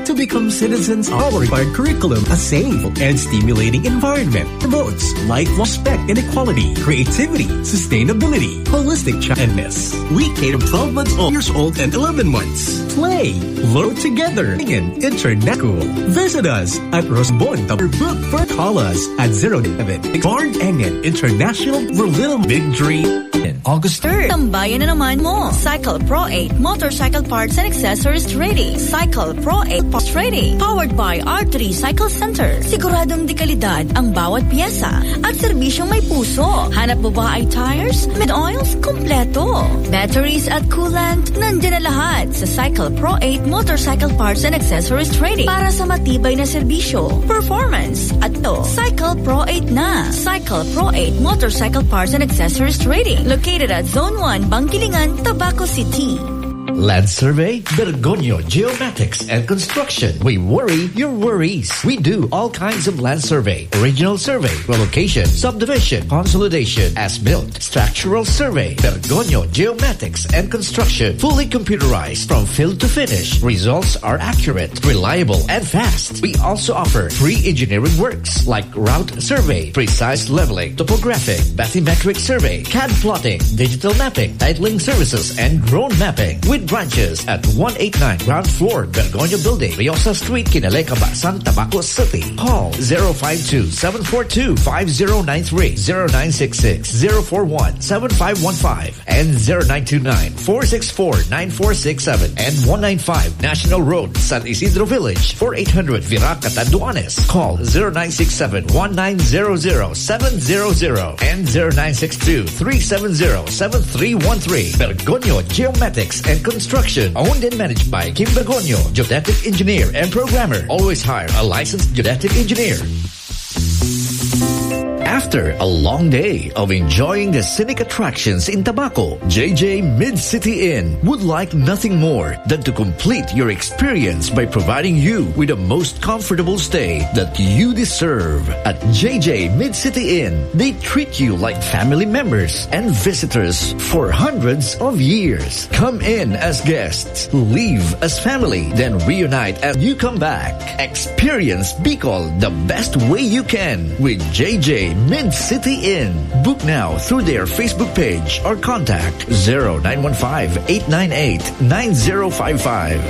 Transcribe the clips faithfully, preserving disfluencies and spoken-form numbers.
to become citizens. Our required curriculum, a safe and stimulating environment, promotes lifelong respect and equality, creativity, sustainability, holistic childness. We cater twelve months old, years old, and eleven months. Play, learn together in Internet School. Visit us at Rosbon. Book for call us at zero seven. Barn Engen International for Little Big Dream. August third. Tambayan na naman mo. Cycle Pro eight Motorcycle Parts and Accessories Trading. Cycle Pro eight Parts Trading. Powered by R three Cycle Center. Siguradong di kalidad ang bawat piyesa at serbisyong may puso. Hanap mo ba ay tires, med oils, kompleto. Batteries at coolant, nandiyan na lahat sa Cycle Pro eight Motorcycle Parts and Accessories Trading. Para sa matibay na serbisyo, performance, at to, Cycle Pro eight na. Cycle Pro eight Motorcycle Parts and Accessories Trading. Located at Zone one, Bangkilingan, Tabaco City. Land Survey, Bergonio Geomatics and Construction. We worry your worries. We do all kinds of land survey, original survey, relocation, subdivision, consolidation, as-built, structural survey. Bergonio Geomatics and Construction. Fully computerized from field to finish. Results are accurate, reliable, and fast. We also offer free engineering works like route survey, precise leveling, topographic, bathymetric survey, C A D plotting, digital mapping, titling services, and drone mapping. With branches at one eighty-nine ground floor, Bergonio Building, Riosa Street, Kinaleka, Bacsan, Tabaco City. Call zero five two, seven four two, five zero nine three, zero nine six six, zero four one, seven five one five, and zero nine two nine, four six four, nine four six seven, and one ninety-five National Road, San Isidro Village, four eight hundred Virac, Catanduanes. Call zero nine six seven, one nine zero zero, seven zero zero and zero nine six two, three seven zero, seven three one three. Bergonio Geomatics and Construction, owned and managed by Kim Bergonio, geodetic engineer and programmer. Always hire a licensed geodetic engineer. After a long day of enjoying the scenic attractions in Tabaco, J J Mid-City Inn would like nothing more than to complete your experience by providing you with the most comfortable stay that you deserve. At J J Mid-City Inn, they treat you like family members and visitors for hundreds of years. Come in as guests, leave as family, then reunite as you come back. Experience Bicol the best way you can with J J Mid-City Inn. Book now through their Facebook page or contact zero nine one five, eight nine eight, nine zero five five.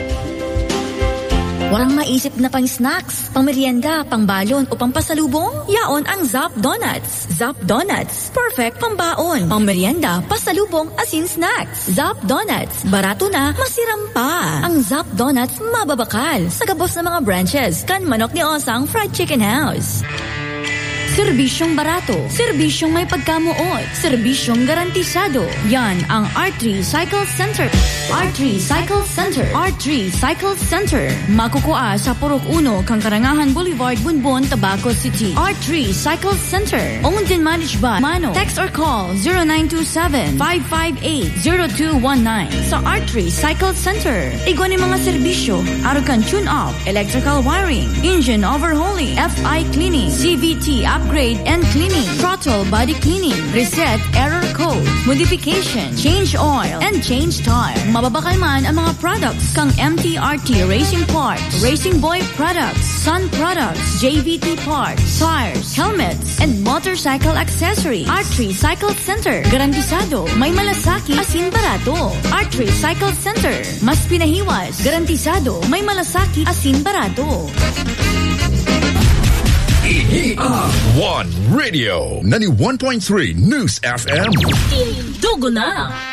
Walang maisip na pang snacks, pang merienda, pang balon o pang pasalubong? Yaon ang Zap Donuts. Zap Donuts, perfect pang baon. Pang merienda, pasalubong, asin snacks. Zap Donuts, barato na, masiram pa. Ang Zap Donuts, mababakal. Sa gabos ng mga branches, kan Manok ni Osang Fried Chicken House. Serbisyong barato, serbisyong may pagkamuot, serbisyong garantisado. Yan ang R three Cycle Center. R three Cycle Center. R three Cycle Center. Makukuha sa Purok Uno, Kangkarangahan Boulevard, Bunbon, Tabaco City. R three Cycle Center. Owned and managed by Mano. Text or call zero nine two seven, five five eight, zero two one nine. Sa R three Cycle Center, igwan mga serbisyo, arukan tune-up, electrical wiring, engine overhauling, F I cleaning, C V T upgrade and cleaning, throttle body cleaning, reset error code, modification, change oil, and change tire. Mababakal man ang mga products kang M T R T Racing Parts, Racing Boy Products, Sun Products, J V T Parts, tires, helmets, and motorcycle accessories. R three Cycle Center. Garantisado, may malasaki, asin barato. R three Cycle Center. Mas pinahiwas. Garantisado, may malasaki, asin barato. One Radio ninety-one point three News F M. Dugo na.